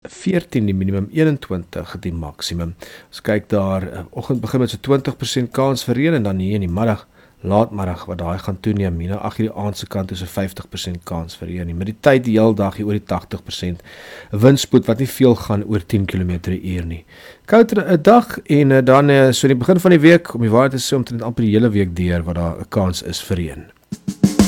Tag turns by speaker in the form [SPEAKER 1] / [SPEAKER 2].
[SPEAKER 1] 14 die minimum, 21 die maksimum. Ons kyk daar, oggend begin met so 20% kans vir reën en dan hier in die middag, laatmiddag wat daai gaan toeneem, hier na 8 die aand se kant is 'n 50% kans vir reën. Met die tyd die hele dag hier oor die 80%. 'n Windspoed wat nie veel gaan oor 10 km/h nie. Kouter 'n dag en dan so in die begin van die week, om die waarheid te sê, omtrent amper die hele week deur wat daar 'n kans is vir reën.